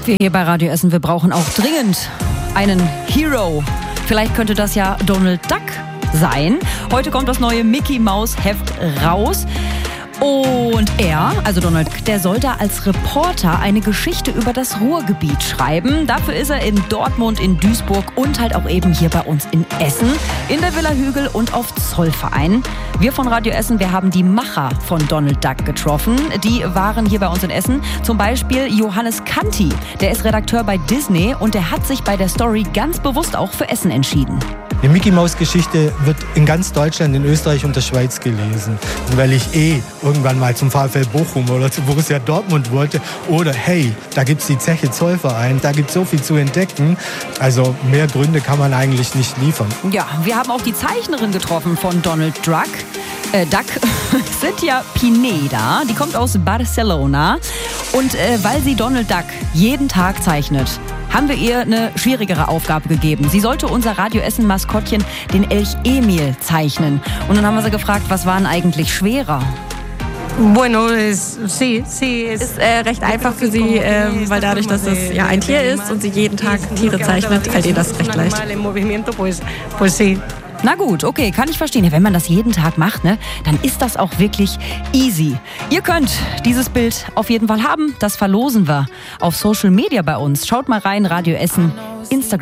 Wir hier bei Radio Essen, wir brauchen auch dringend einen Hero. Vielleicht könnte das ja Donald Duck sein. Heute kommt das neue Mickey Maus Heft raus. Und er, also Donald, der soll da als Reporter eine Geschichte über das Ruhrgebiet schreiben. Dafür ist er in Dortmund, in Duisburg und halt auch eben hier bei uns in Essen, in der Villa Hügel und auf Zollverein. Wir von Radio Essen, wir haben die Macher von Donald Duck getroffen. Die waren hier bei uns in Essen. Zum Beispiel Johannes Kanti, der ist Redakteur bei Disney und der hat sich bei der Story ganz bewusst auch für Essen entschieden. Die Mickey-Maus-Geschichte wird in ganz Deutschland, in Österreich und der Schweiz gelesen. Weil ich irgendwann mal zum VfL Bochum oder zu Borussia Dortmund wollte. Oder hey, da gibt's die Zeche Zollverein, da gibt's so viel zu entdecken. Also mehr Gründe kann man eigentlich nicht liefern. Ja, wir haben auch die Zeichnerin getroffen von Donald Duck. Cynthia Pineda, die kommt aus Barcelona. Und weil sie Donald Duck jeden Tag zeichnet, haben wir ihr eine schwierigere Aufgabe gegeben. Sie sollte unser Radio Essen Maskottchen, den Elch Emil, zeichnen. Und dann haben wir sie gefragt, was war denn eigentlich schwerer? Ist recht einfach für sie, weil dadurch, dass es ja ein Tier ist und sie jeden Tag Tiere zeichnet, fällt ihr das recht leicht. Na gut, okay, kann ich verstehen. Ja, wenn man das jeden Tag macht, ne, dann ist das auch wirklich easy. Ihr könnt dieses Bild auf jeden Fall haben. Das verlosen wir auf Social Media bei uns. Schaut mal rein, Radio Essen, Instagram.